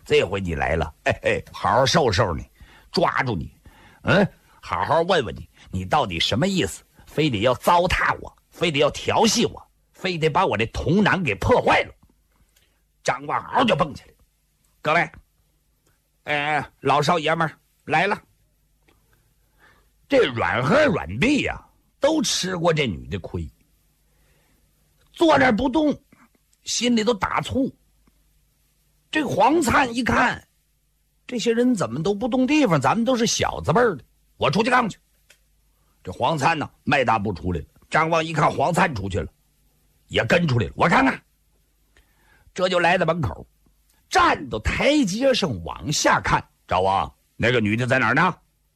这回你来了，嘿嘿，好好收拾你，抓住你，好好问问你，你到底什么意思？非得要糟蹋我，非得要调戏我，非得把我这童男给破坏了。张望嗷就蹦起来，各位，老少爷们儿来了。这阮和阮碧呀，都吃过这女的亏，坐那儿不动，心里都打怵。这黄灿一看，这些人怎么都不动地方，咱们都是小子辈儿的，我出去干去。这黄灿呢，迈大步出来了。张望一看黄灿出去了，也跟出来了。我看看，这就来到门口，站到台阶上往下看。赵望，那个女的在哪儿呢？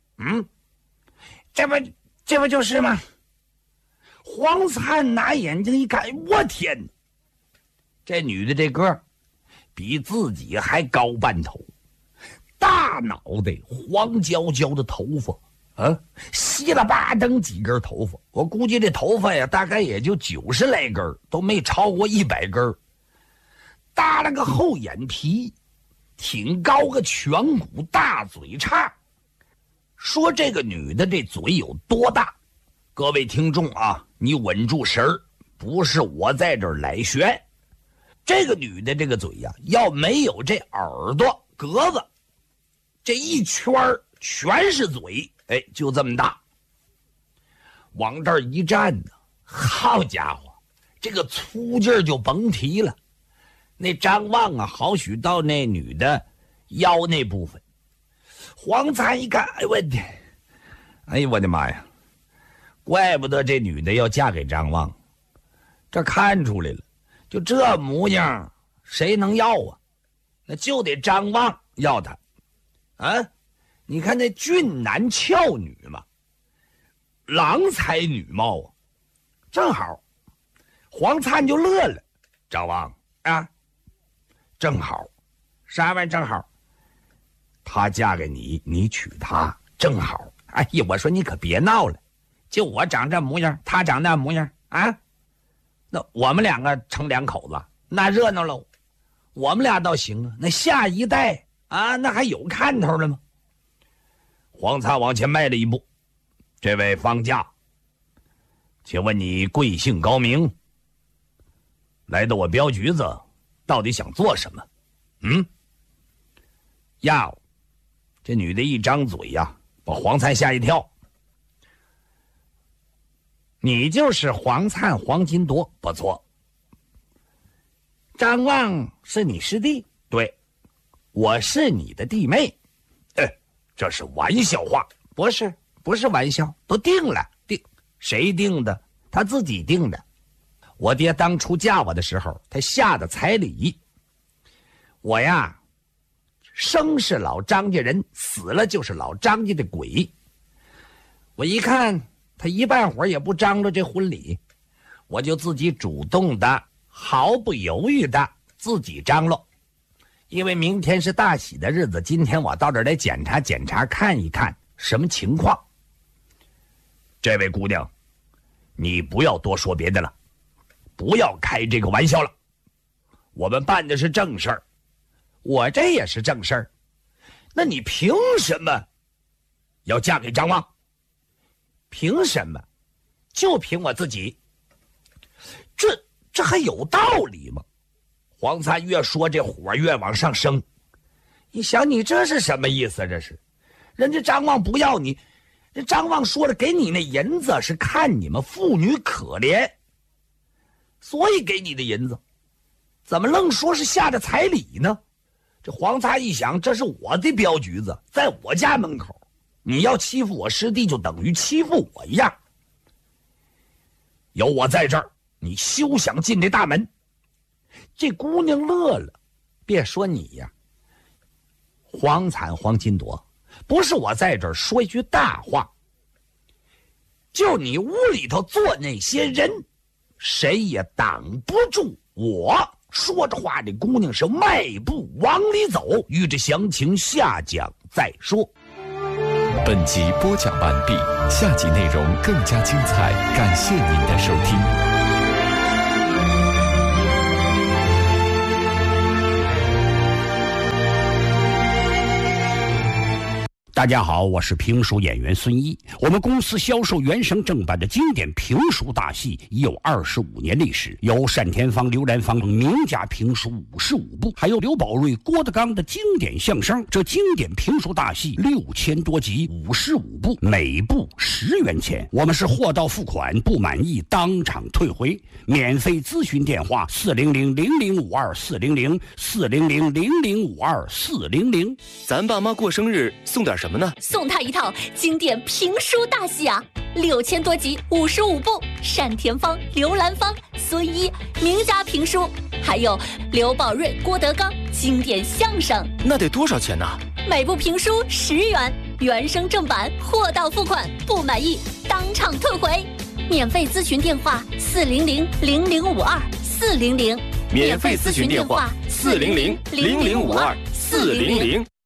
这不就是吗？黄灿拿眼睛一看，我天哪！这女的这个儿比自己还高半头，大脑袋，黄焦焦的头发，稀了吧登几根头发，我估计这头发呀，大概也就90来根，都没超过100根。搭了个厚眼皮，挺高个颧骨，大嘴叉。说这个女的这嘴有多大？各位听众啊，你稳住神儿，不是我在这儿来玄。这个女的这个嘴呀，要没有这耳朵格子，这一圈全是嘴，就这么大。往这儿一站呢，好家伙，这个粗劲儿就甭提了。那张望啊，好许到那女的腰那部分。黄灿一看，哎呦我的妈呀，怪不得这女的要嫁给张望，这看出来了。就这模样，谁能要啊？那就得张望要他，你看那俊男俏女嘛，郎才女貌啊，正好。黄灿就乐了，张望啊，正好，啥玩意正好？她嫁给你，你娶她，正好。哎呀，我说你可别闹了，就我长这模样，她长那模样啊。那我们两个成两口子，那热闹喽。我们俩倒行啊，那下一代啊，那还有看头了吗？黄灿往前迈了一步，这位方家，请问你贵姓高明？来到我镖局子，到底想做什么？呀，这女的一张嘴呀，把黄灿吓一跳。你就是黄灿黄金铎，不错。张望是你师弟？对，我是你的弟妹。这是玩笑话。不是玩笑，都定了。谁定的？他自己定的。我爹当初嫁我的时候，他下的彩礼。我呀，生是老张家人，死了就是老张家的鬼。我一看他一半会儿也不张罗这婚礼，我就自己主动的，毫不犹豫的自己张罗。因为明天是大喜的日子，今天我到这儿来检查检查，看一看什么情况。这位姑娘，你不要多说别的了，不要开这个玩笑了。我们办的是正事儿，我这也是正事儿。那你凭什么要嫁给张望？凭什么？就凭我自己。这还有道理吗？黄灿越说这火越往上升。你想你这是什么意思？这是人家张望不要你，这张望说了，给你那银子是看你们妇女可怜，所以给你的银子，怎么愣说是下的彩礼呢？这黄灿一想，这是我的镖局子，在我家门口，你要欺负我师弟，就等于欺负我一样。有我在这儿，你休想进这大门。这姑娘乐了，别说你呀，黄灿黄金铎，不是我在这儿说一句大话，就你屋里头坐那些人，谁也挡不住我。说着话，这姑娘是迈步往里走。欲知详情，下讲再说。 本集播讲完毕，下集内容更加精彩，感谢您的收听。 大家好，我是评书演员孙一。我们公司销售原声正版的经典评书大戏已有25年历史，有单田芳、刘兰芳名家评书55部，还有刘宝瑞、郭德纲的经典相声。这经典评书大戏6000多集，55部，每部10元钱。我们是货到付款，不满意当场退回。免费咨询电话400-0052-400，400-0052-400。 咱爸妈过生日送点什么呢？ 送他一套经典评书大戏啊，6000多集，55部，单田芳、刘兰芳、孙一名家评书，还有刘宝瑞、郭德纲经典相声。 那得多少钱呢？ 每部评书10元，原声正版，货到付款，不满意当场退回。免费咨询电话400-0052-400， 免费咨询电话400-0052-400。